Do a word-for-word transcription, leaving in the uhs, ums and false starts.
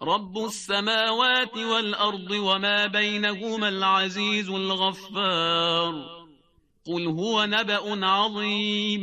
رب السماوات والأرض وما بينهما العزيز الغفار قل هو نبأ عظيم